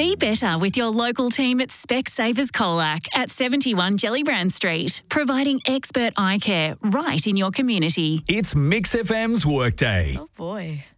See better with your local team at Specsavers Colac at 71 Jellybrand Street, providing expert eye care right in your community. It's Mix FM's Workday. Oh boy.